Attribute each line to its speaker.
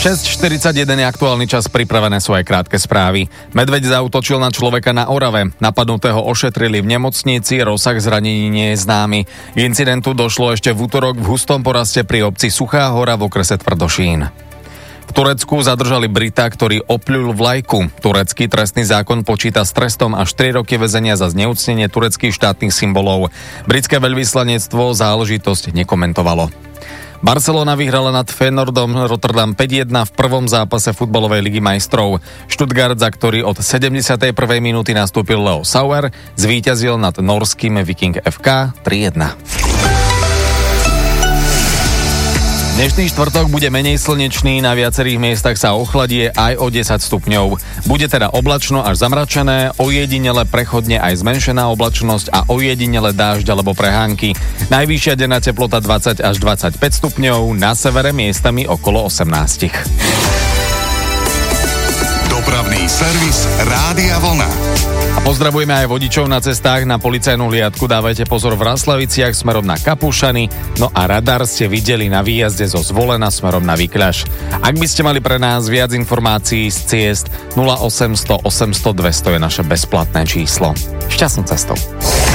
Speaker 1: 6:41 je aktuálny čas, pripravené sú aj krátke správy. Medveď zaútočil na človeka na Orave. Napadnutého ošetrili v nemocnici, rozsah zranení nie je známy. K incidentu došlo ešte v útorok v hustom poraste pri obci Suchá Hora v okrese Tvrdošín. V Turecku zadržali Brita, ktorý opľul vlajku. Turecký trestný zákon počíta s trestom až 3 roky väzenia za zneúcnenie tureckých štátnych symbolov. Britské veľvyslanectvo záležitosť nekomentovalo. Barcelona vyhrala nad Feyenoordom Rotterdam 5-1 v prvom zápase futbalovej ligy majstrov. Stuttgart, za ktorý od 71. minúty nastúpil Leo Sauer, zvíťazil nad norským Viking FK 3-1. Dnešný štvrtok bude menej slnečný, na viacerých miestach sa ochladie aj o 10 stupňov. Bude teda oblačno až zamračené, ojedinele prechodne aj zmenšená oblačnosť a ojedinele dážď alebo prehánky. Najvyššia denná teplota 20 až 25 stupňov, na severe miestami okolo 18.
Speaker 2: Dopravný servis Rádia Vlna.
Speaker 1: A pozdravujeme aj vodičov na cestách. Na policajnú hliadku dávajte pozor v Raslaviciach smerom na Kapušany, no a radar ste videli na výjazde zo Zvolena smerom na Vikľaš. Ak by ste mali pre nás viac informácií z ciest, 0800 800 200 je naše bezplatné číslo. Šťastnú cestou.